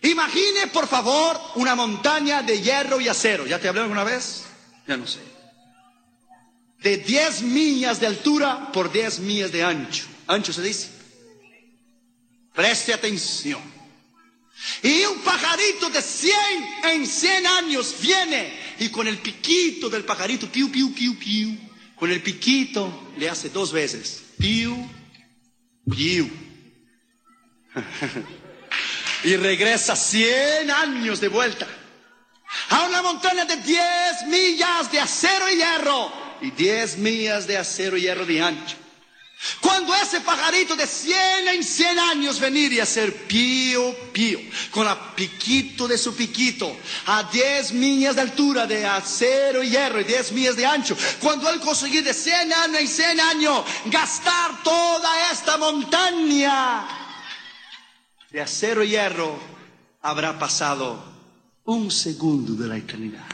Imagine, por favor, una montaña de hierro y acero. ¿Ya te hablé alguna vez? Ya no sé. De 10 millas de altura por 10 millas de ancho. Ancho se dice. Preste atención. Y un pajarito de 100 en 100 años viene y con el piquito del pajarito, piu, piu, piu, piu, con el piquito le hace 2 veces. Piu, piu. Y regresa 100 años de vuelta a una montaña de 10 millas de acero y hierro y 10 millas de acero y hierro de ancho. Cuando ese pajarito de 100 en 100 años venir y hacer pío, pío, con el piquito de su piquito, a 10 millas de altura de acero y hierro y 10 millas de ancho, cuando él conseguir de 100 años en 100 años gastar toda esta montaña de acero y hierro, habrá pasado 1 segundo de la eternidad.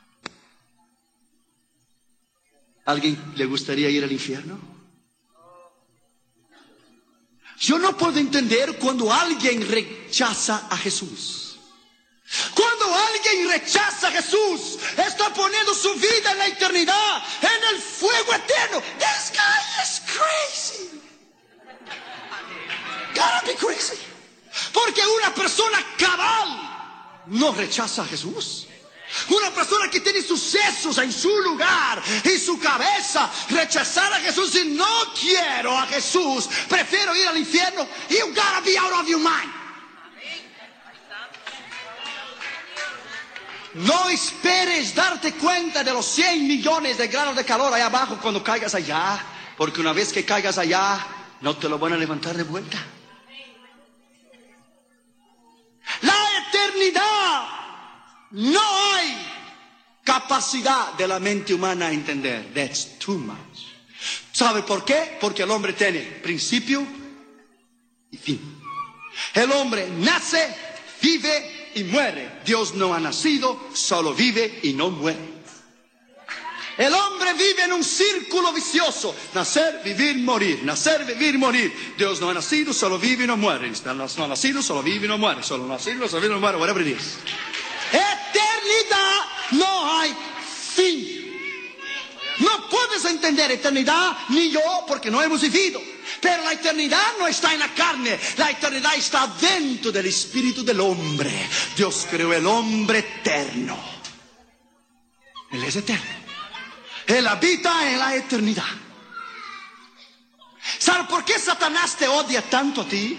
¿Alguien le gustaría ir al infierno? Yo no puedo entender cuando alguien rechaza a Jesús. Cuando alguien rechaza a Jesús, está poniendo su vida en la eternidad, en el fuego eterno. This guy is crazy. Gotta be crazy. Porque una persona cabal no rechaza a Jesús. Una persona que tiene sus sesos en su lugar y su cabeza, rechazar a Jesús y no quiero a Jesús, prefiero ir al infierno. You gotta be out of your mind. No esperes darte cuenta de los 100 millones de grados de calor allá abajo cuando caigas allá, porque una vez que caigas allá no te lo van a levantar de vuelta. La eternidad no hay capacidad de la mente humana a entender. That's too much. ¿Sabe por qué? Porque el hombre tiene principio y fin. El hombre nace, vive y muere. Dios no ha nacido, solo vive y no muere. El hombre vive en un círculo vicioso. Nacer, vivir, morir. Nacer, vivir, morir. Dios no ha nacido, solo vive y no muere. No ha nacido, solo vive y no muere. Solo nacido, solo vive y no muere. Whatever it is. Eternidad no hay fin. No puedes entender eternidad ni yo porque no hemos vivido. Pero la eternidad no está en la carne. La eternidad está dentro del espíritu del hombre. Dios creó el hombre eterno. Él es eterno. Él habita en la eternidad. ¿Sabe por qué Satanás te odia tanto a ti?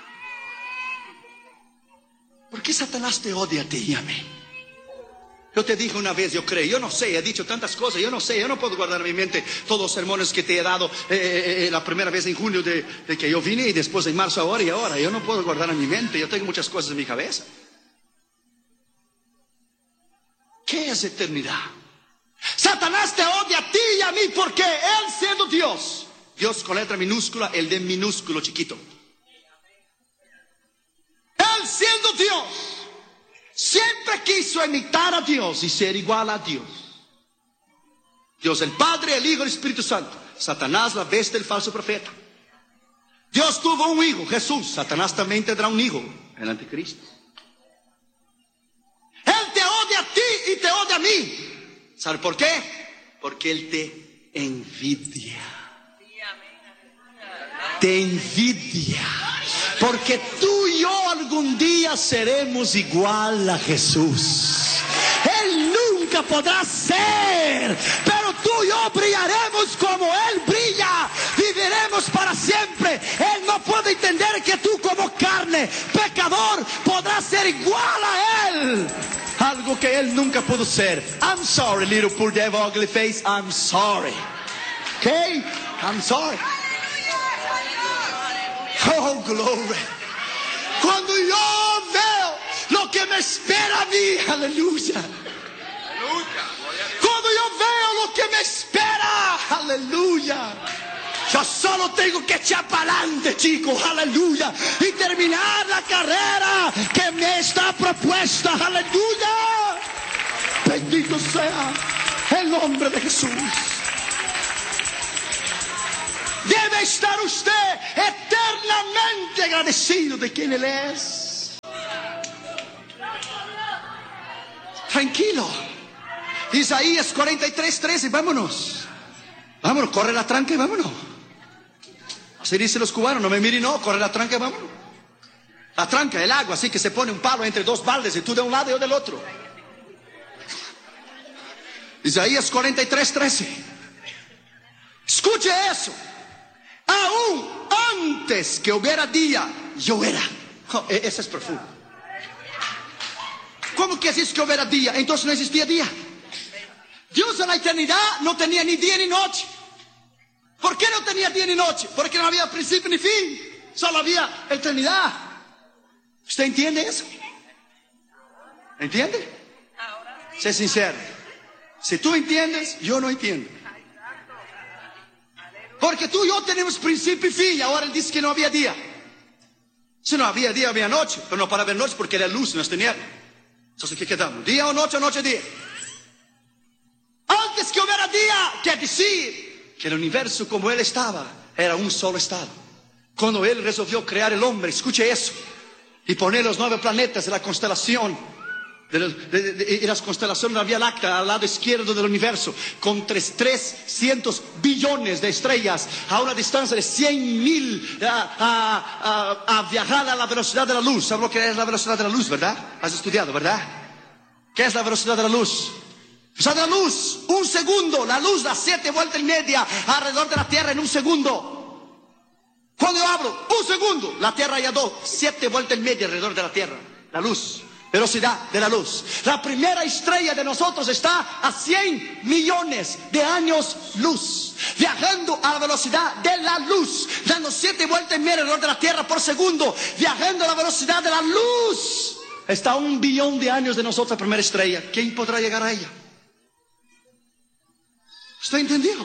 ¿Por qué Satanás te odia a ti y a mí? Yo te dije una vez, yo creo, yo no sé, he dicho tantas cosas, yo no sé, yo no puedo guardar en mi mente todos los sermones que te he dado la primera vez en junio de que yo vine y después en marzo ahora y ahora. Yo no puedo guardar en mi mente, yo tengo muchas cosas en mi cabeza. ¿Qué es eternidad? Satanás te odia a ti y a mí porque él siendo Dios, Dios con letra minúscula, el de minúsculo chiquito. Él siendo Dios, siempre quiso imitar a Dios y ser igual a Dios. Dios el Padre, el Hijo y el Espíritu Santo. Satanás la bestia del falso profeta. Dios tuvo un hijo, Jesús. Satanás también tendrá un hijo, el anticristo. Él te odia a ti y te odia a mí. ¿Sabe por qué? Porque él te envidia. Te envidia. Porque tú y yo algún día seremos igual a Jesús. Él nunca podrá ser, pero tú y yo brillaremos como Él brilla. Viviremos para siempre. Él no puede entender que tú como carne, pecador, podrás ser igual a Él. Algo que Él nunca pudo ser. I'm sorry, little poor devil, ugly face. I'm sorry. Okay? I'm sorry. Oh, glory. Cuando yo veo lo que me espera a mí, aleluya. Cuando yo veo lo que me espera, aleluya. Yo solo tengo que echar para adelante, chicos, aleluya. Y terminar la carrera que me está propuesta, aleluya. Bendito sea el nombre de Jesús. Debe estar usted eternamente agradecido de quien Él es. tranquilo. Isaías 43:13, vámonos. Vámonos, corre la tranca y vámonos. Así dicen los cubanos, no me miren, no, corre la tranca y vámonos. La tranca, el agua, así que se pone un palo entre dos baldes y tú de un lado y yo del otro. Isaías 43:13. Escuche eso. Aún antes que hubiera día, yo era. Oh, ese es profundo. ¿Cómo que así es que hubiera día? Entonces no existía día. Dios en la eternidad no tenía ni día ni noche. ¿Por qué no tenía día ni noche? Porque no había principio ni fin. Solo había eternidad. ¿Usted entiende eso? ¿Entiende? Sé sincero. Si tú entiendes, yo no entiendo. Porque tú y yo tenemos principio y fin. Ahora él dice que no había día. Si no había día, había noche. Pero no para ver noche porque era luz, no es tiniebla. Entonces, ¿qué quedamos? ¿Día o noche, día? Antes que hubiera día, quiere decir que el universo como él estaba, era un solo estado. Cuando él resolvió crear el hombre, escuche eso, y poner los 9 planetas de la constelación, y las constelaciones de la Vía Láctea al lado izquierdo del universo, con 300 billones de estrellas a una distancia de 100.000 a viajar a la velocidad de la luz. ¿Sabes lo que es la velocidad de la luz, verdad? Has estudiado, ¿verdad? ¿Qué es la velocidad de la luz? O sea, de la luz, un segundo, la luz da 7 vueltas y media alrededor de la Tierra en un segundo. Cuando yo abro, un segundo, la Tierra ya dio 7 vueltas y media alrededor de la Tierra. La luz, velocidad de la luz. La primera estrella de nosotros está a 100 millones de años luz, viajando a la velocidad de la luz, dando 7 vueltas y media alrededor de la Tierra por segundo, viajando a la velocidad de la luz. Está a 1 billón de años de nosotros la primera estrella. ¿Quién podrá llegar a ella? ¿Usted entendió?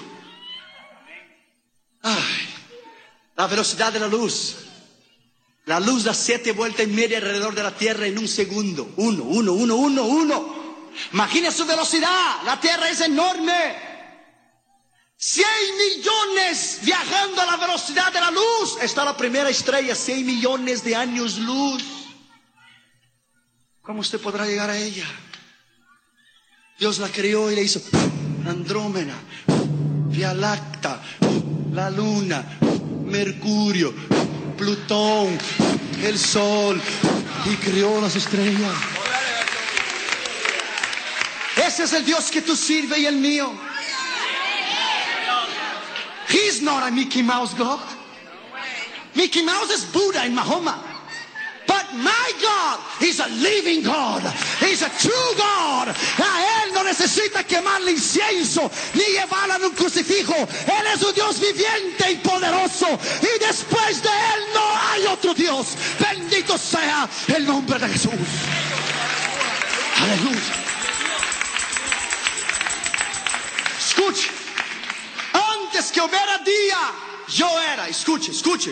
Ay, la velocidad de la luz. La luz da 7 vueltas y media alrededor de la Tierra en un segundo. Uno. Imagina su velocidad. La Tierra es enorme. 100 millones viajando a la velocidad de la luz. Está la primera estrella, 100 millones de años luz. ¿Cómo usted podrá llegar a ella? Dios la creó y le hizo Andrómeda, Vía Láctea, la Luna, Mercurio, Plutón, el Sol, y creó las estrellas. Ese es el Dios que tú sirves y el mío. He's not a Mickey Mouse God. Mickey Mouse is Buddha in Mahoma. But my God is a living God. He's a true God. A Él no necesita quemarle incienso ni llevarla en un crucifijo. Él es un Dios viviente y poderoso. Y después de Él no hay otro Dios. Bendito sea el nombre de Jesús. Aleluya. Escuche. Antes que hubiera día, yo era. Escuche.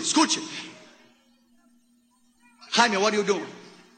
Jaime, what are you doing?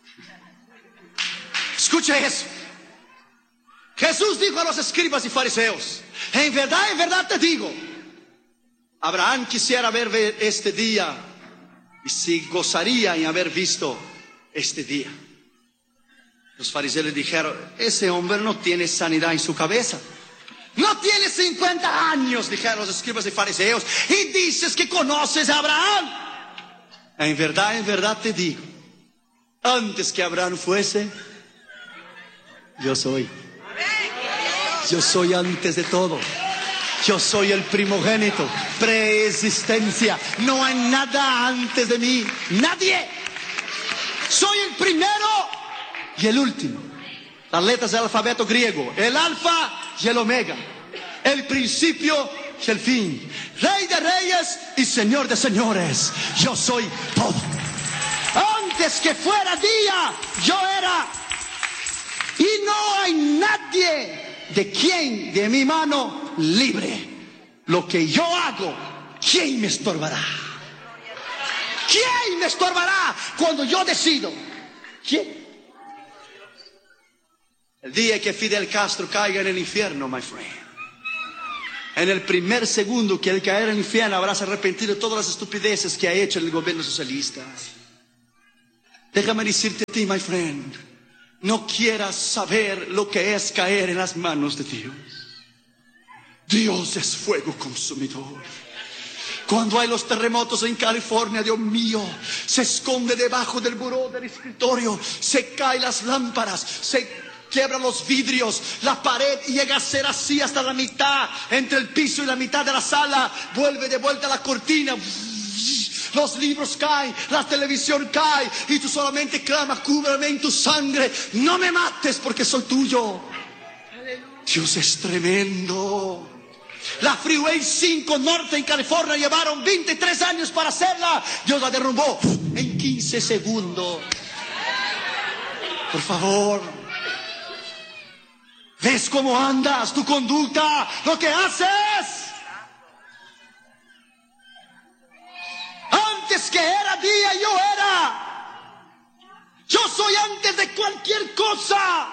Escuche eso. Jesús dijo a los escribas y fariseos: en verdad te digo, Abraham quisiera ver este día y se gozaría en haber visto este día. Los fariseos le dijeron: ese hombre no tiene sanidad en su cabeza. No tiene 50 años, dijeron los escribas y fariseos, y dices que conoces a Abraham. En verdad te digo, antes que Abraham fuese, yo soy. Yo soy antes de todo. Yo soy el primogénito, preexistencia. No hay nada antes de mí, nadie. Soy el primero y el último. Las letras del alfabeto griego, el alfa y el omega, el principio y el fin, Rey de reyes y Señor de señores. Yo soy todo. Antes que fuera día, yo era. Y no hay nadie de mi mano libre. Lo que yo hago, ¿quién me estorbará? ¿Quién me estorbará cuando yo decido? ¿Quién? El día que Fidel Castro caiga en el infierno, my friend, en el primer segundo que él caerá en el infierno, habrás arrepentido de todas las estupideces que ha hecho el gobierno socialista. Déjame decirte a ti, my friend, no quieras saber lo que es caer en las manos de Dios. Dios es fuego consumidor. Cuando hay los terremotos en California, Dios mío, se esconde debajo del buró del escritorio, se caen las lámparas, se quiebran los vidrios, la pared llega a ser así hasta la mitad, entre el piso y la mitad de la sala, vuelve de vuelta la cortina, los libros caen, la televisión cae, y tú solamente clamas, cúbreme en tu sangre, no me mates porque soy tuyo. Dios es tremendo. La Freeway 5 Norte en California llevaron 23 años para hacerla. Dios la derrumbó en 15 segundos. Por favor. ¿Ves cómo andas? Tu conducta, lo que haces. Antes que era día, yo era. Yo soy antes de cualquier cosa.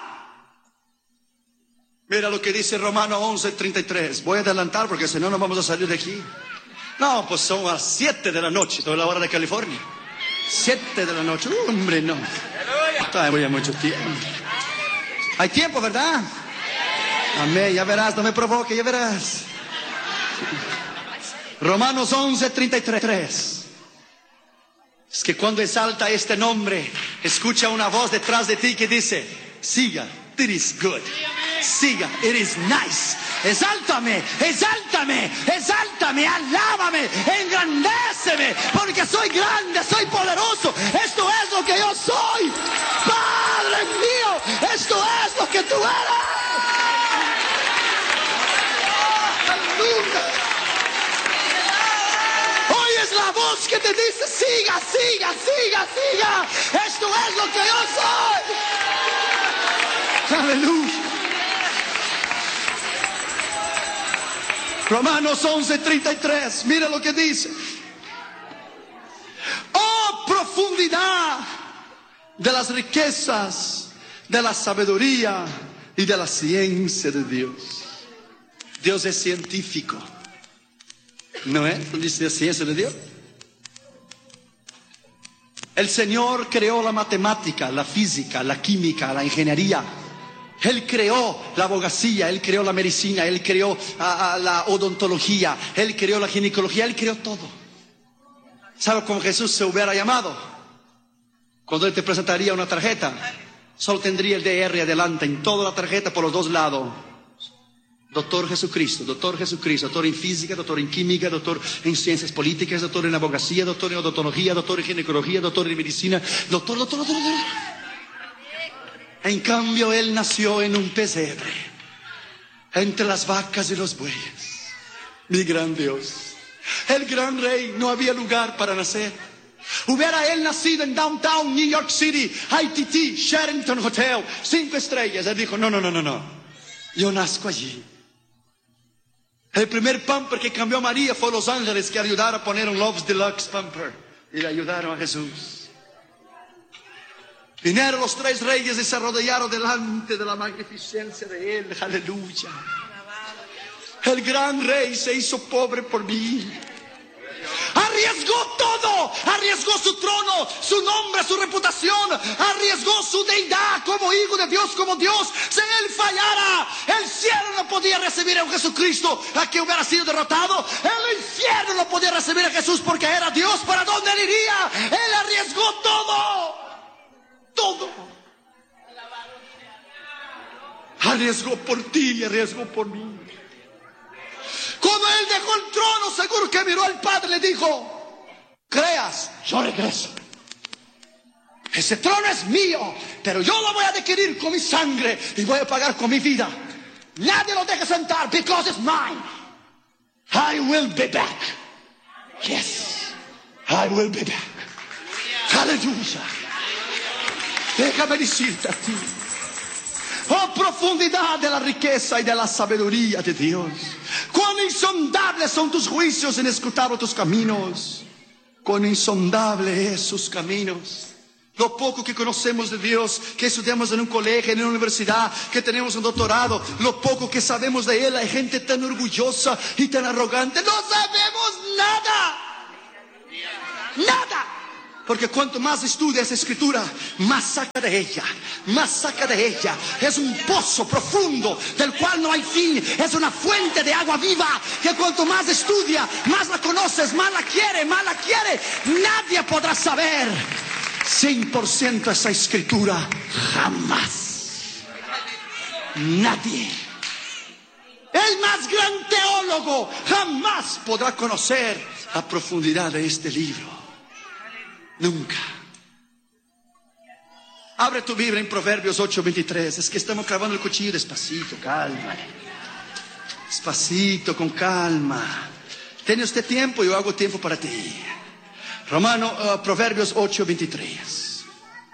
Mira lo que dice Romanos 11:33. Voy a adelantar porque si no, no vamos a salir de aquí. No, pues son las 7 de la noche, toda la hora de California. 7 de la noche. Hombre, no. Todavía mucho tiempo. Hay tiempo, ¿verdad? Amén, ya verás, no me provoque, ya verás. Romanos 11:33. Es que cuando exalta este nombre, escucha una voz detrás de ti que dice, siga, it is good. Siga, it is nice. Exáltame, exáltame, exáltame, alábame, engrandéceme, porque soy grande, soy poderoso. Esto es lo que yo soy. Padre mío, esto es lo que tú eres. Aleluya. Oyes la voz que te dice, siga, siga, siga, siga. Esto es lo que yo soy. Aleluya. Romanos 11:33, mira lo que dice. Oh, profundidad de las riquezas, de la sabiduría y de la ciencia de Dios. Dios es científico, ¿no es? Dice la ciencia de Dios. El Señor creó la matemática, la física, la química, la ingeniería. Él creó la abogacía, Él creó la medicina, Él creó la odontología, Él creó la ginecología, Él creó todo. ¿Sabe cómo Jesús se hubiera llamado? Cuando Él te presentaría una tarjeta, solo tendría el DR adelante en toda la tarjeta por los dos lados. Doctor Jesucristo, doctor en física, doctor en química, doctor en ciencias políticas, doctor en abogacía, doctor en odontología, doctor en ginecología, doctor en medicina, doctor. En cambio, Él nació en un pesebre, entre las vacas y los bueyes. Mi gran Dios, el gran rey, no había lugar para nacer. Hubiera Él nacido en Downtown, New York City, ITT, Sheraton Hotel, 5 estrellas. Él dijo, no. Yo nazco allí. El primer pamper que cambió a María fue Los Ángeles, que ayudaron a poner un Love's Deluxe pamper. Y le ayudaron a Jesús. Vinieron los 3 reyes y se arrodillaron delante de la magnificencia de Él. Aleluya. El gran rey se hizo pobre por mí. Arriesgó todo. Arriesgó su trono, su nombre, su reputación. Arriesgó su deidad como hijo de Dios, como Dios. Si Él fallara, el cielo no podía recibir a un Jesucristo a que hubiera sido derrotado. El infierno no podía recibir a Jesús porque era Dios. ¿Para dónde Él iría? Él arriesgó todo. Todo. Arriesgó por ti y arriesgó por mí. Cuando Él dejó el trono, seguro que miró al Padre y le dijo, creas, yo regreso. Ese trono es mío, pero yo lo voy a adquirir con mi sangre y voy a pagar con mi vida. Nadie lo deja sentar, because it's mine. I will be back. Yes, I will be back. Aleluya. Déjame decirte a ti, oh profundidad de la riqueza y de la sabiduría de Dios. Cuán insondables son tus juicios, inescrutables tus caminos. Cuán insondable es sus caminos. Lo poco que conocemos de Dios, que estudiamos en un colegio, en una universidad, que tenemos un doctorado, lo poco que sabemos de Él, hay gente tan orgullosa y tan arrogante. No sabemos nada. Nada. Porque cuanto más estudia esa escritura, más saca de ella, más saca de ella. Es un pozo profundo del cual no hay fin. Es una fuente de agua viva que cuanto más estudia, más la conoces, más la quiere, más la quiere. Nadie podrá saber 100% esa escritura, jamás. Nadie. El más gran teólogo jamás podrá conocer la profundidad de este libro. Nunca. Abre tu Biblia en Proverbios 8:23. Es que estamos clavando el cuchillo despacito, calma. Despacito, con calma. ¿Tiene usted tiempo? Yo hago tiempo para ti. Proverbios 8:23.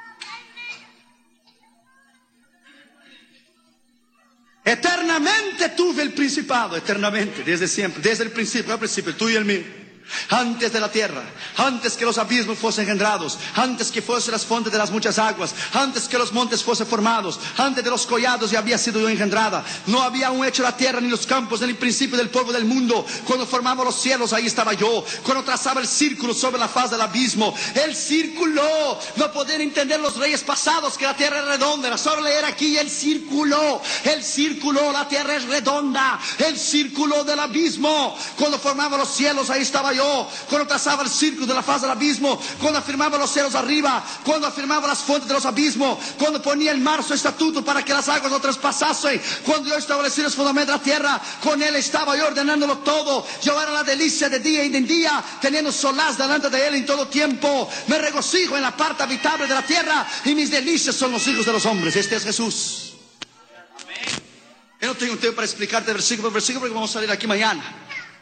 Eternamente tuve el principado, eternamente, desde siempre, desde el principio, al principio, tú y el mío. Antes de la tierra, antes que los abismos fuesen engendrados, antes que fuesen las fuentes de las muchas aguas, antes que los montes fuesen formados, antes de los collados ya había sido yo engendrada. No había aún hecho la tierra ni los campos, ni el principio del polvo del mundo. Cuando formamos los cielos, ahí estaba yo. Cuando trazaba el círculo sobre la faz del abismo, el círculo. No podían entender los reyes pasados que la tierra es redonda. Era solo leer aquí el círculo, la tierra es redonda, el círculo del abismo. Cuando formaba los cielos, ahí estaba yo. Cuando trazaba el círculo de la faz del abismo, cuando afirmaba los cielos arriba, cuando afirmaba las fuentes de los abismos, cuando ponía el mar su estatuto para que las aguas no traspasasen, cuando yo establecí los fundamentos de la tierra, con él estaba yo ordenándolo todo. Yo era la delicia de día y de día, teniendo solaz delante de él en todo tiempo. Me regocijo en la parte habitable de la tierra, y mis delicias son los hijos de los hombres. Este es Jesús. Yo no tengo tiempo para explicarte versículo por versículo, porque vamos a salir aquí mañana.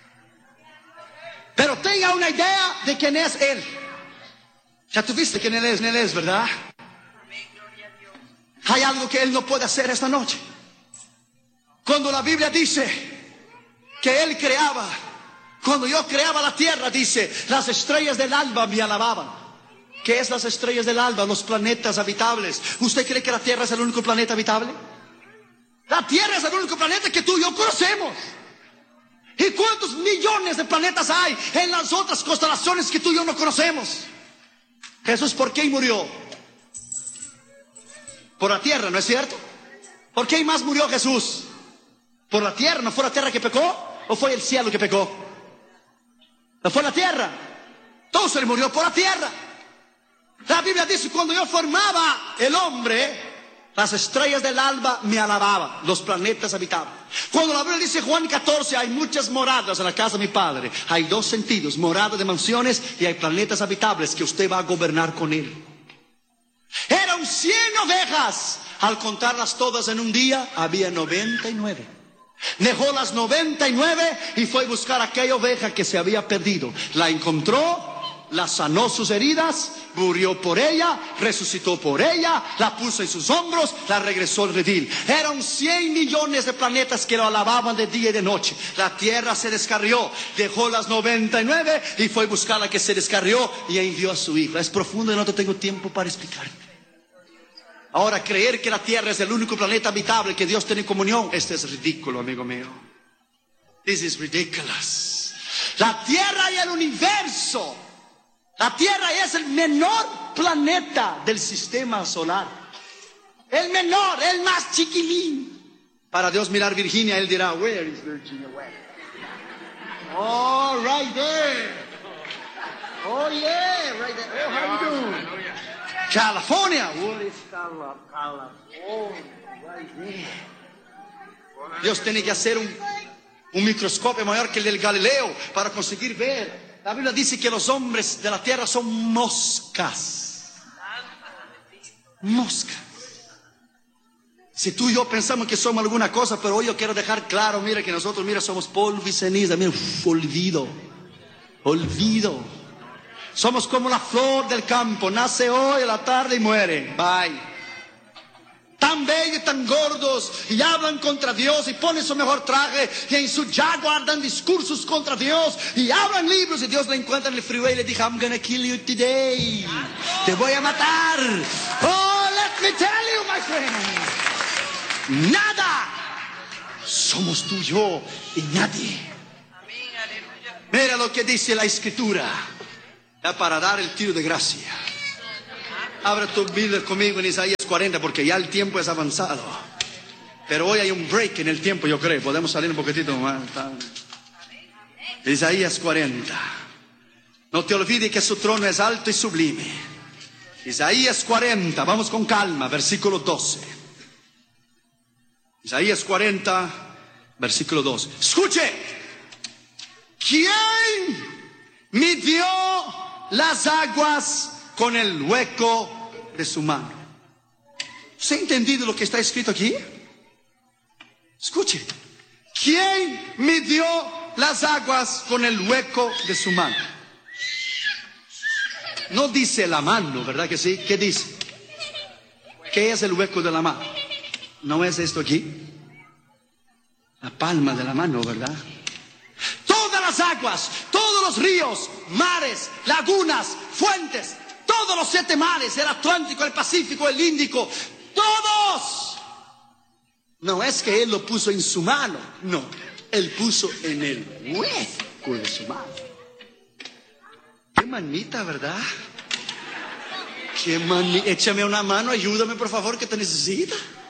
Pero tenga una idea de quién es Él. Ya tuviste quién Él es, ¿verdad? Hay algo que Él no puede hacer esta noche. Cuando la Biblia dice que Él creaba, cuando yo creaba la tierra, dice, las estrellas del alba me alababan. ¿Qué es las estrellas del alba? Los planetas habitables. ¿Usted cree que la tierra es el único planeta habitable? La tierra es el único planeta que tú y yo conocemos. ¿Y cuántos millones de planetas hay en las otras constelaciones que tú y yo no conocemos? Jesús, ¿por qué murió? Por la tierra, ¿no es cierto? ¿Por qué más murió Jesús? ¿Por la tierra? ¿No fue la tierra que pecó? ¿O fue el cielo que pecó? ¿No fue la tierra? Entonces él murió por la tierra. La Biblia dice, cuando yo formaba el hombre, las estrellas del alba me alababan, los planetas habitables. Cuando la Biblia dice Juan 14, hay muchas moradas en la casa de mi Padre. Hay dos sentidos, morada de mansiones y hay planetas habitables que usted va a gobernar con él. Eran 100 ovejas. Al contarlas todas en un día, había 99. Dejó las 99 y fue a buscar aquella oveja que se había perdido. La encontró, la sanó sus heridas, murió por ella, resucitó por ella, la puso en sus hombros, la regresó al redil. Eran 100 millones de planetas que lo alababan de día y de noche. La tierra se descarrió, dejó las 99 y fue a buscar la que se descarrió y envió a su hijo. Es profundo y no te tengo tiempo para explicarte. Ahora, creer que la tierra es el único planeta habitable que Dios tiene en comunión, este es ridículo, amigo mío. This is ridiculous. La tierra y el universo. La Tierra es el menor planeta del sistema solar. El menor, el más chiquilín. Para Dios mirar Virginia, Él dirá, where is Virginia? Where? Oh, right there. Oh, yeah, right there. Oh, how you doing? California. What is California? Right there. Dios tiene que hacer un microscopio mayor que el del Galileo para conseguir ver. La Biblia dice que los hombres de la tierra son moscas. Moscas. Si tú y yo pensamos que somos alguna cosa, pero hoy yo quiero dejar claro, mira que nosotros, mira, somos polvo y ceniza, mira, olvido. Somos como la flor del campo, nace hoy a la tarde y muere. Bye. Tan bellos, tan gordos, y hablan contra Dios, y ponen su mejor traje, y en su Jaguar dan discursos contra Dios, y hablan libros, y Dios le encuentra en el freeway y le dice, I'm gonna kill you today. Te voy a matar. Oh, let me tell you, my friend. Nada. Somos tú y yo, y nadie. Mira lo que dice la Escritura. Para dar el tiro de gracia. Abre tu Biblia conmigo en Isaías 40 porque ya el tiempo es avanzado. Pero hoy hay un break en el tiempo, yo creo. Podemos salir un poquitito más. Isaías 40. No te olvides que su trono es alto y sublime. Isaías 40, vamos con calma, versículo 12. Isaías 40, versículo 12. Escuche. ¿Quién midió las aguas con el hueco de su mano? ¿Se ha entendido lo que está escrito aquí? Escuche. ¿Quién midió las aguas con el hueco de su mano? No dice la mano, ¿verdad que sí? ¿Qué dice? ¿Qué es el hueco de la mano? ¿No es esto aquí? La palma de la mano, ¿verdad? Todas las aguas, todos los ríos, mares, lagunas, fuentes, todos los 7 mares, el Atlántico, el Pacífico, el Índico, todos. No es que Él lo puso en su mano, no, Él puso en el hueco de su mano. Qué manita, ¿verdad? Qué manita. Échame una mano, ayúdame por favor, que te necesita.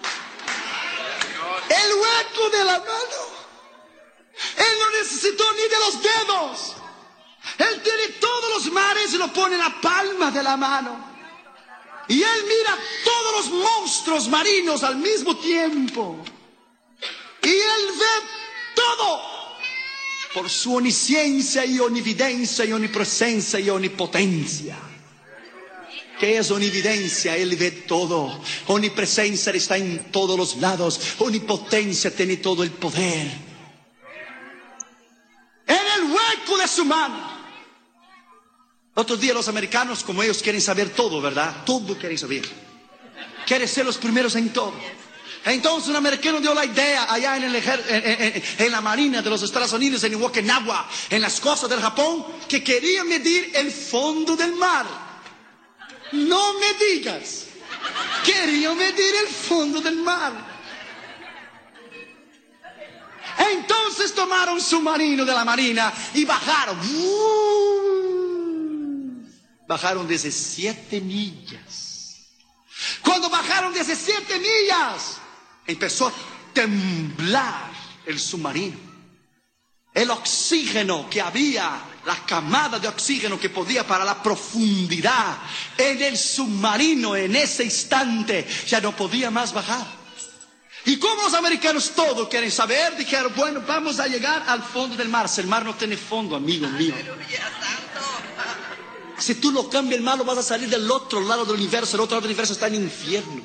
El hueco de la mano. Él no necesitó ni de los dedos. Él tiene todos los mares y lo pone en la palma de la mano. Y Él mira todos los monstruos marinos al mismo tiempo. Y Él ve todo. Por su omnisciencia y omnividencia y omnipresencia y omnipotencia. ¿Qué es omnividencia? Él ve todo. Omnipresencia está en todos los lados. Omnipotencia tiene todo el poder. En el hueco de su mano. Otros días los americanos, como ellos quieren saber todo, ¿verdad? Todo quieren saber. Quieren ser los primeros en todo. Entonces un americano dio la idea allá en la marina de los Estados Unidos, en Okinawa, en las costas del Japón, que quería medir el fondo del mar. No me digas. Quería medir el fondo del mar. Entonces tomaron su submarino de la marina y bajaron. Bajaron 17 millas. Cuando bajaron 17 millas, empezó a temblar el submarino. El oxígeno que había, la camada de oxígeno que podía para la profundidad en el submarino en ese instante ya no podía más bajar. Y como los americanos todos quieren saber, dijeron, bueno, vamos a llegar al fondo del mar. Si el mar no tiene fondo, amigo mío. Si tú lo cambias el mar, vas a salir del otro lado del universo. El otro lado del universo está en el infierno.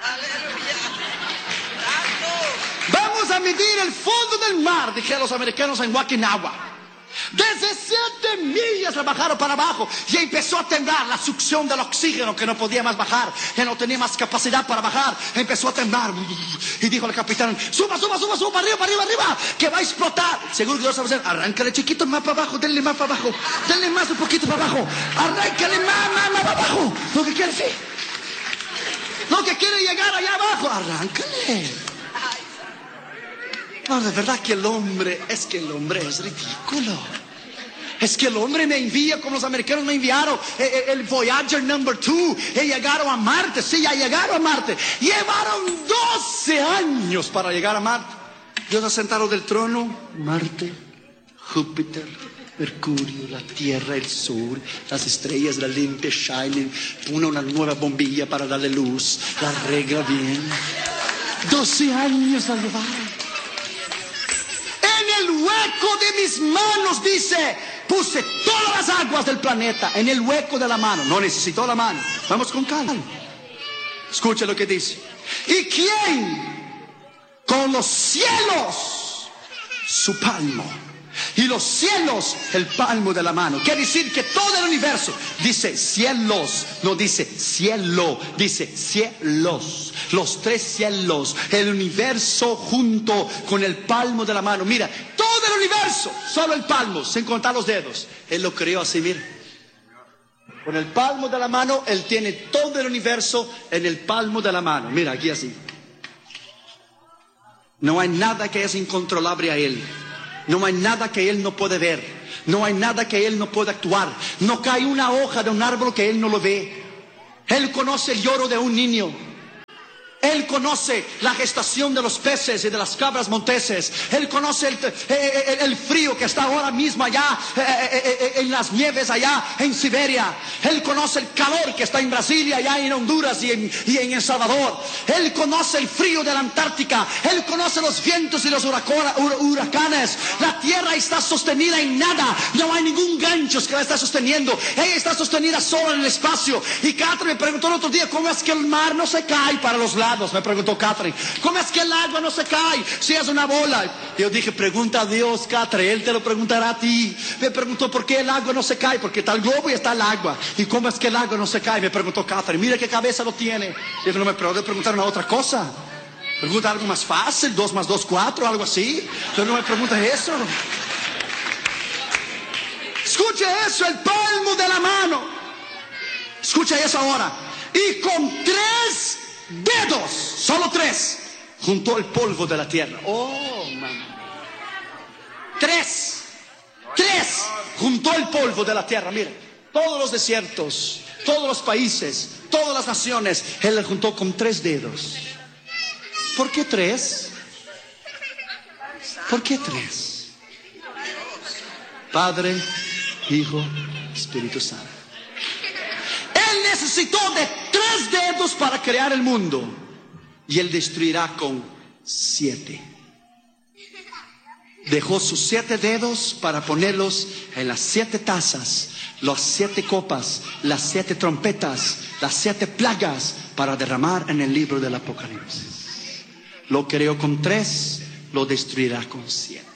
Vamos a medir el fondo del mar, dijeron los americanos en Okinawa. 17 millas la bajaron para abajo y empezó a temblar la succión del oxígeno que no podía más bajar, que no tenía más capacidad para bajar. Empezó a temblar y dijo el capitán, suba, arriba, que va a explotar. Seguro que Dios va a decir, arráncale chiquito más para abajo, denle más para abajo, denle más un poquito para abajo, arráncale más para abajo. Lo que quiere, sí. Lo que quiere llegar allá abajo, arráncale. No, de verdad que el hombre es ridículo. Es que el hombre me envía como los americanos me enviaron el Voyager number 2. Y llegaron a Marte, sí, ya llegaron a Marte. Llevaron 12 años para llegar a Marte. Dios ha sentado del trono, Marte, Júpiter, Mercurio, la Tierra, el Sol, las estrellas, la limpia, shining. Pone una nueva bombilla para darle luz, la arregla bien. 12 años la llevaron. En el hueco de mis manos, dice, puse todas las aguas del planeta en el hueco de la mano. No necesitó la mano. Vamos con calma. Escucha lo que dice. ¿Y quién? Con los cielos, su palmo. Y los cielos, el palmo de la mano. Quiere decir que todo el universo, dice cielos, no dice cielo, dice cielos. Los 3 cielos, el universo junto con el palmo de la mano. Mira, todo el universo, solo el palmo, sin contar los dedos. Él lo creó así, mira. Con el palmo de la mano, Él tiene todo el universo en el palmo de la mano. Mira, aquí así. No hay nada que es incontrolable a Él. No hay nada que Él no puede ver. No hay nada que Él no pueda actuar. No cae una hoja de un árbol que Él no lo ve. Él conoce el lloro de un niño. Él conoce la gestación de los peces y de las cabras monteses. Él conoce el frío que está ahora mismo allá en las nieves allá en Siberia. Él conoce el calor que está en Brasil y allá en Honduras y en El Salvador. Él conoce el frío de la Antártica. Él conoce los vientos y los huracanes. La tierra está sostenida en nada. No hay ningún gancho que la está sosteniendo. Ella está sostenida solo en el espacio. Y Catherine me preguntó el otro día, ¿cómo es que el mar no se cae para los lados? Me preguntó Catherine, ¿cómo es que el agua no se cae si es una bola? Yo dije, pregunta a Dios, Catherine, Él te lo preguntará a ti. Me preguntó, ¿por qué el agua no se cae? Porque está el globo y está el agua. ¿Y cómo es que el agua no se cae? Me preguntó Catherine, mira qué cabeza lo tiene. Yo dije, no me puedo preguntar una otra cosa. Pregunta algo más fácil, 2 más 2, 4, algo así. Pero no me preguntas eso. Escuche eso, el palmo de la mano. Escucha eso ahora. Y con 3 dedos, solo 3, juntó el polvo de la tierra. Oh, mamá. 3 juntó el polvo de la tierra. Mire, todos los desiertos, todos los países, todas las naciones, Él le juntó con 3 dedos. ¿Por qué 3? ¿Por qué 3? Padre, Hijo, Espíritu Santo. Él necesitó de 3 dedos para crear el mundo. Y Él destruirá con 7. Dejó sus 7 dedos para ponerlos en las 7 tazas, las 7 copas, las 7 trompetas, las 7 plagas para derramar en el libro del Apocalipsis. Lo creó con 3, lo destruirá con 7.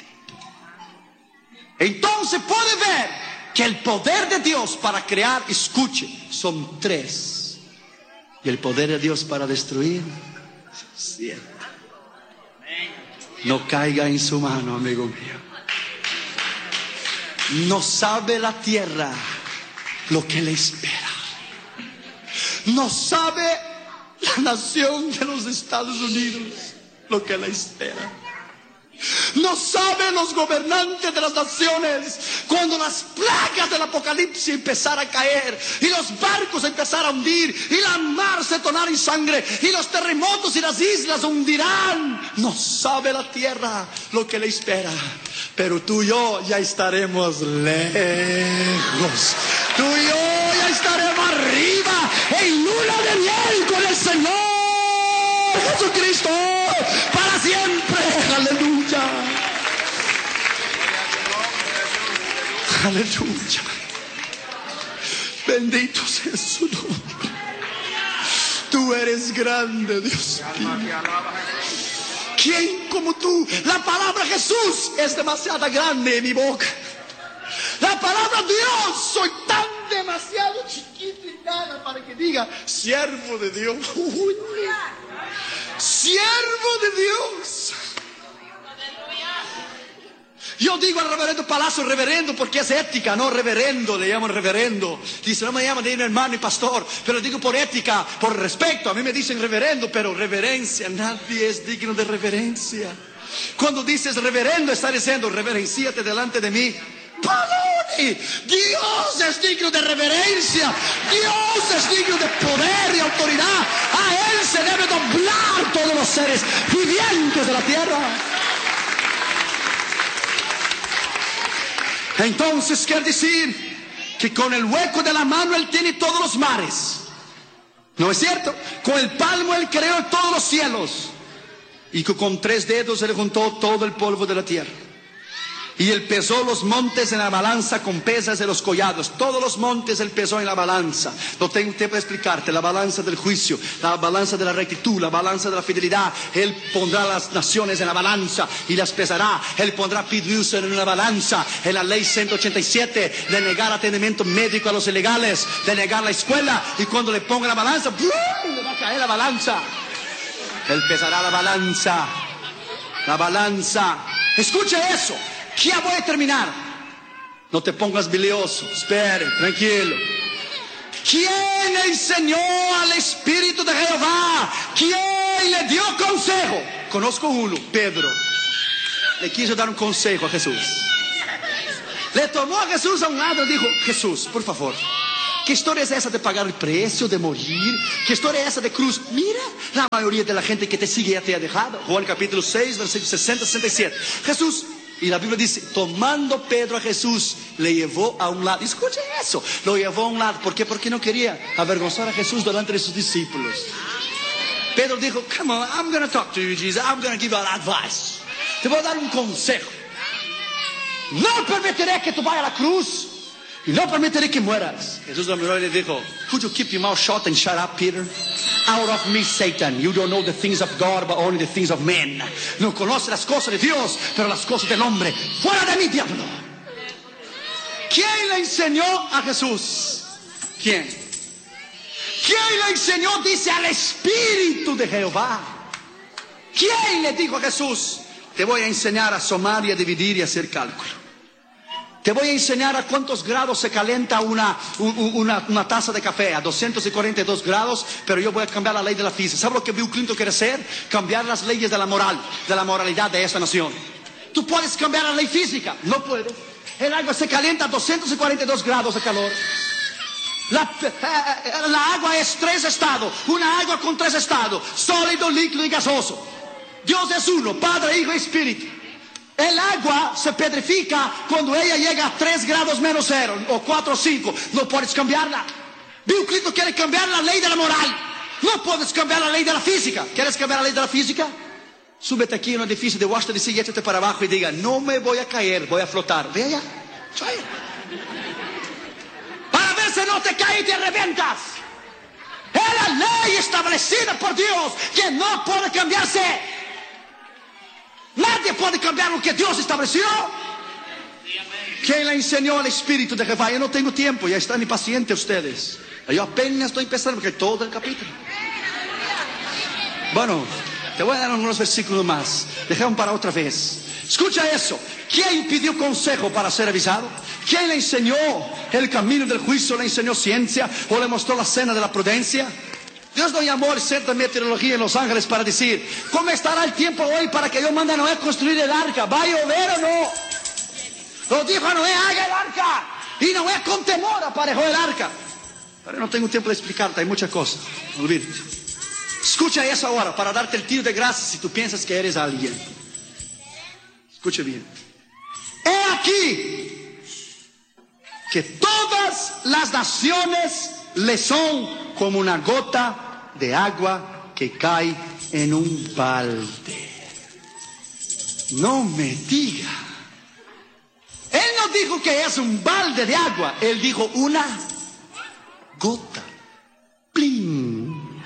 Entonces puede ver que el poder de Dios para crear, escuche, son 3. Y el poder de Dios para destruir, son 7. No caiga en su mano, amigo mío. No sabe la tierra lo que le espera. No sabe la nación de los Estados Unidos lo que le espera. No saben los gobernantes de las naciones cuando las plagas del Apocalipsis empezaran a caer y los barcos empezaran a hundir y la mar se tornara en sangre y los terremotos y las islas hundirán. No sabe la tierra lo que le espera, pero tú y yo ya estaremos lejos. Tú y yo ya estaremos arriba en luna de miel con el Señor Jesucristo para siempre. Aleluya. Aleluya. Bendito sea su nombre. Tú eres grande, Dios mío. ¿Quién como tú? La palabra Jesús es demasiado grande en mi boca. La palabra Dios, soy tan demasiado chiquito y nada para que diga siervo de Dios. Uy, siervo de Dios. Yo digo al reverendo Palacio reverendo porque es ética, no reverendo, le llaman reverendo. Dice, no me llaman de hermano y pastor, pero digo por ética, por respeto. A mí me dicen reverendo, pero reverencia, nadie es digno de reverencia. Cuando dices reverendo, está diciendo reverencíate delante de mí. ¡Paloni! Dios es digno de reverencia. Dios es digno de poder y autoridad. A Él se debe doblar todos los seres vivientes de la tierra. Entonces quiere decir que con el hueco de la mano Él tiene todos los mares. ¿No es cierto? Con el palmo Él creó todos los cielos. Y que con 3 dedos Él juntó todo el polvo de la tierra. Y Él pesó los montes en la balanza con pesas de los collados. Todos los montes Él pesó en la balanza. No tengo tiempo de explicarte. La balanza del juicio, la balanza de la rectitud, la balanza de la fidelidad. Él pondrá las naciones en la balanza y las pesará. Él pondrá Pidrius en una balanza. En la ley 187 de negar atendimiento médico a los ilegales, de negar la escuela. Y cuando le ponga la balanza, ¡brum!, le va a caer la balanza. Él pesará la balanza. La balanza. Escuche eso. Ya voy a terminar. No te pongas bilioso. Espere, tranquilo. ¿Quién enseñó al Espíritu de Jehová? ¿Quién le dio consejo? Conozco uno, Pedro. Le quiso dar un consejo a Jesús. Le tomó a Jesús a un lado y dijo, Jesús, por favor, ¿Qué historia es esa de pagar el precio, de morir? ¿Qué historia es esa de cruz? Mira, la mayoría de la gente que te sigue ya te ha dejado. Juan capítulo 6, versículos 60, 67. Jesús, y la Biblia dice, tomando Pedro a Jesús, le llevó a un lado. Escuche eso, lo llevó a un lado. ¿Por qué? Porque no quería avergonzar a Jesús delante de sus discípulos. Pedro dijo, come on, I'm going to talk to you, Jesus. I'm going to give you an advice. Te voy a dar un consejo. No permitiré que tú vayas a la cruz. Y no permitiré que mueras. Jesús lo miró y le dijo, could you keep your mouth shut and shut up, Peter? Out of me, Satan. You don't know the things of God, but only the things of men. No conoce las cosas de Dios, pero las cosas del hombre. Fuera de mí, diablo. ¿Quién le enseñó a Jesús? ¿Quién? ¿Quién le enseñó? Dice al Espíritu de Jehová. ¿Quién le dijo a Jesús? Te voy a enseñar a sumar y a dividir y a hacer cálculo. Te voy a enseñar a cuántos grados se calienta una taza de café, a 242 grados, pero yo voy a cambiar la ley de la física. ¿Sabe lo que Bill Clinton quiere hacer? Cambiar las leyes de la moral, de la moralidad de esta nación. Tú puedes cambiar la ley física, no puedo. El agua se calienta a 242 grados de calor. La agua es 3 estados, una agua con 3 estados, sólido, líquido y gaseoso. Dios es uno, Padre, Hijo y Espíritu. El agua se petrifica cuando ella llega a 3 grados menos 0 o 4 o 5. No puedes cambiarla. Bill Clinton quiere cambiar la ley de la moral. No puedes cambiar la ley de la física. ¿Quieres cambiar la ley de la física? Súbete aquí en un edificio de Washington DC y échate para abajo y diga, no me voy a caer, voy a flotar. Ve allá. Para ver si no te caes y te reventas. Es la ley establecida por Dios que no puede cambiarse. Nadie puede cambiar lo que Dios estableció. ¿Quién le enseñó al Espíritu de Jehová? Yo no tengo tiempo, ya están impacientes ustedes. Yo apenas estoy empezando porque todo el capítulo. Bueno, te voy a dar unos versículos más. Dejamos para otra vez. Escucha eso. ¿Quién pidió consejo para ser avisado? ¿Quién le enseñó el camino del juicio? ¿Le enseñó ciencia? ¿O le mostró la senda de la prudencia? Dios no llamó al centro de meteorología en Los Ángeles para decir, ¿cómo estará el tiempo hoy para que yo mande a Noé construir el arca? ¿Va a llover o no? Lo dijo a Noé, haga el arca. Y Noé con temor aparejó el arca. Pero no tengo tiempo de explicarte, hay muchas cosas. Olvídate. Escucha eso ahora para darte el tiro de gracia si tú piensas que eres alguien. Escucha bien. He aquí que todas las naciones le son como una gota de agua que cae en un balde. No me diga. Él no dijo que es un balde de agua. Él dijo una gota. ¡Pling!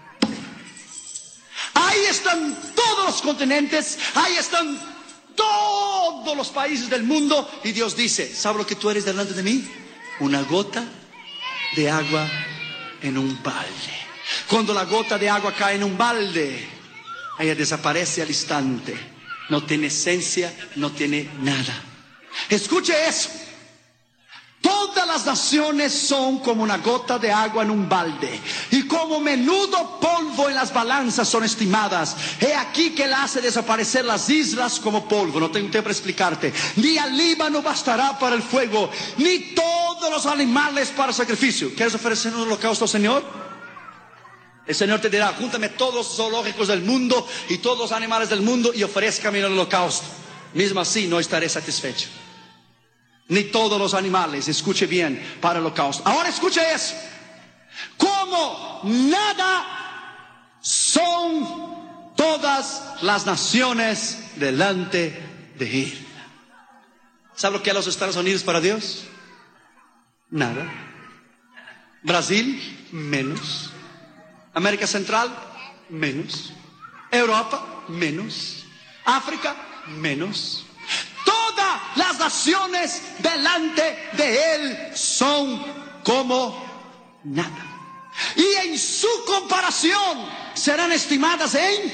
Ahí están todos los continentes. Ahí están todos los países del mundo. Y Dios dice, ¿sabes lo que tú eres delante de mí? Una gota de agua en un balde. Cuando la gota de agua cae en un balde, ella desaparece al instante. No tiene esencia, no tiene nada. Escuche eso. Todas las naciones son como una gota de agua en un balde, y como menudo polvo en las balanzas son estimadas. He aquí que él hace desaparecer las islas como polvo. No tengo tiempo para explicarte. Ni el Líbano bastará para el fuego, ni todos los animales para sacrificio. ¿Quieres ofrecer un holocausto al Señor? El Señor te dirá, júntame todos los zoológicos del mundo y todos los animales del mundo y ofrézcame el holocausto. Mismo así no estaré satisfecho. Ni todos los animales, escuche bien, para el holocausto. Ahora escuche eso. Como nada son todas las naciones delante de Él. ¿Sabe lo que es los Estados Unidos para Dios? Nada. Brasil, menos. América Central, menos. Europa, menos. África, menos. Todas las naciones delante de Él son como nada. Y en su comparación serán estimadas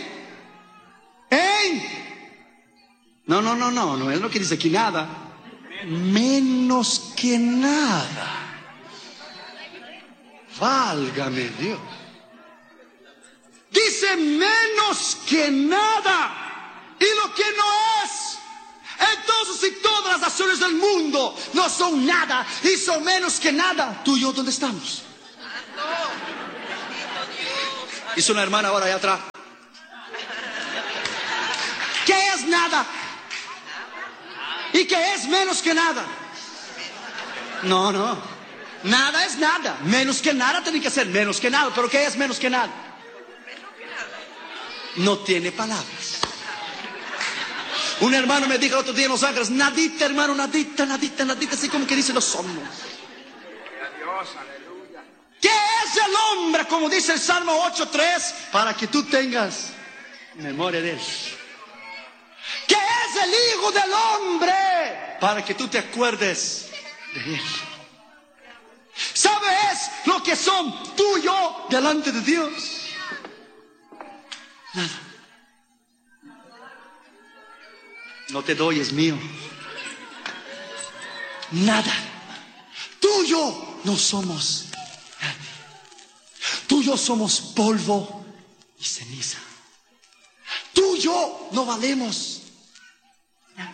no es lo que dice aquí, nada. Menos que nada. Válgame Dios. Dice menos que nada. Y lo que no es. Entonces poderosos y todas las naciones del mundo no son nada y son menos que nada. Tú y yo, ¿dónde estamos? Hizo una hermana ahora allá atrás. ¿Qué es nada? ¿Y qué es menos que nada? No, no. Nada es nada. Menos que nada tiene que ser menos que nada. ¿Pero qué es menos que nada? No tiene palabras. Un hermano me dijo el otro día en Los Ángeles: nadita, hermano, nadita, nadita, nadita. Así como que dice: lo somos. ¿Qué es el hombre? Como dice el Salmo 8:3, para que tú tengas memoria de él. ¿Qué es el Hijo del Hombre? Para que tú te acuerdes de él. ¿Sabes lo que son tú y yo delante de Dios? Nada. No te doy, es mío. Nada. Tú y yo no somos nadie. Tú y yo somos polvo y ceniza. Tú y yo no valemos nada.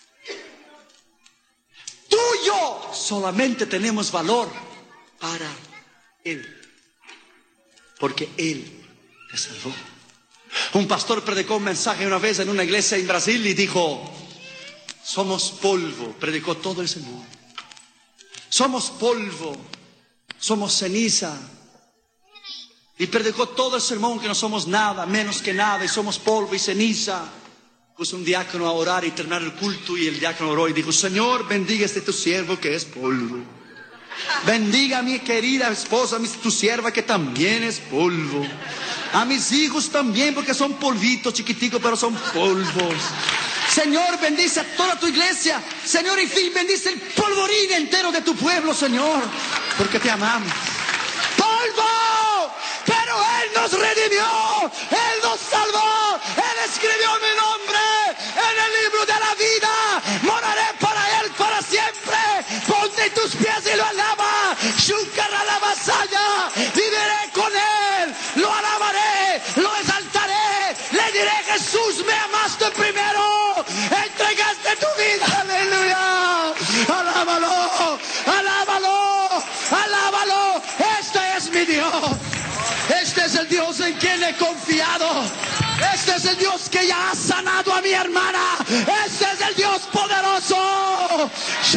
Tú y yo solamente tenemos valor para Él, porque Él te salvó. Un pastor predicó un mensaje una vez en una iglesia en Brasil y dijo: somos polvo. Predicó todo el sermón. Somos polvo, somos ceniza. Y predicó todo el sermón que no somos nada, menos que nada, y somos polvo y ceniza. Puso un diácono a orar y terminar el culto, y el diácono oró y dijo: Señor, bendiga este tu siervo que es polvo. Bendiga a mi querida esposa, tu sierva que también es polvo. A mis hijos también, porque son polvitos chiquiticos, pero son polvos. Señor, bendice a toda tu iglesia. Señor, y fin, bendice el polvorín entero de tu pueblo, Señor, porque te amamos. ¡Polvo! Pero Él nos redimió, Él nos salvó, Él escribió mi nombre en el libro de la vida. Moraré para Él para siempre. Ponte tus pies y lo alaba. Shukara la vasalla. Viviré con Él, lo alabaré, lo exaltaré. Le diré: Jesús, me amaste primero, entregaste tu vida. Aleluya. Alábalo, alábalo, alábalo. Este es mi Dios. Este es el Dios en quien he confiado. Este es el Dios que ya ha sanado a mi hermana. Este es el Dios poderoso.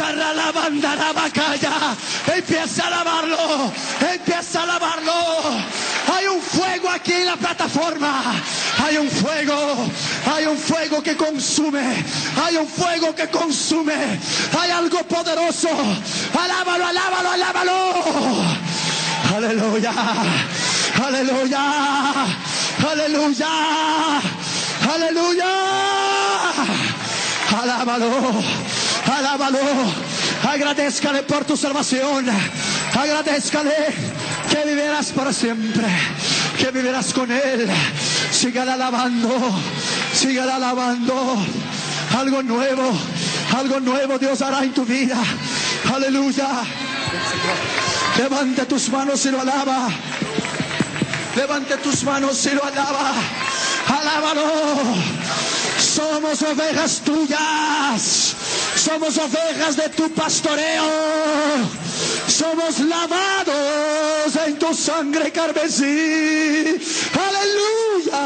Empieza a alabarlo. Empieza a alabarlo. Hay un fuego aquí en la plataforma. Hay un fuego. Hay un fuego que consume. Hay un fuego que consume. Hay algo poderoso. Alábalo, alábalo, alábalo. Aleluya. Aleluya. Aleluya. Aleluya. Alábalo. Alábalo. Agradézcale por tu salvación. Agradézcale que vivirás para siempre. Que vivirás con Él. Sígale alabando. Sígale alabando. Algo nuevo Dios hará en tu vida. Aleluya. Levante tus manos y lo alaba. Levante tus manos y lo alaba. Alábalo. Somos ovejas tuyas. Somos ovejas de tu pastoreo. Somos lavados en tu sangre carmesí. Aleluya.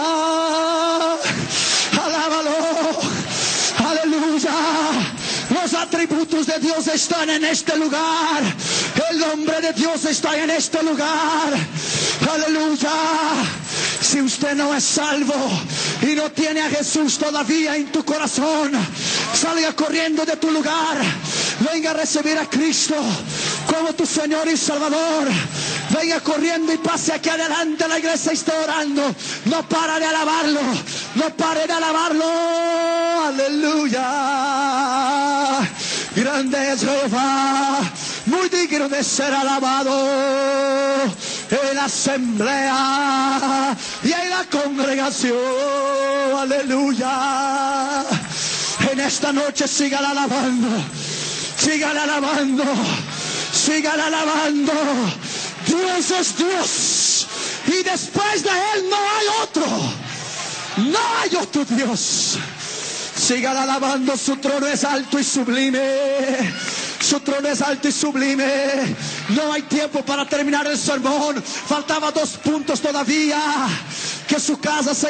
Alábalo. Aleluya. Los atributos de Dios están en este lugar. El nombre de Dios está en este lugar. Aleluya. Si usted no es salvo y no tiene a Jesús todavía en tu corazón, salga corriendo de tu lugar. Venga a recibir a Cristo como tu Señor y Salvador. Venga corriendo y pase aquí adelante. La iglesia está orando. No para de alabarlo. No pare de alabarlo. Aleluya. Grande es Jehová, muy digno de ser alabado en la asamblea y en la congregación. Aleluya. En esta noche sígale alabando. Sígale alabando. Sígale alabando. Dios es Dios. Y después de Él no hay otro. No hay otro Dios. Sigan alabando, su trono es alto y sublime. Su trono es alto y sublime. No hay tiempo para terminar el sermón. Faltaba 2 puntos todavía. Que su casa se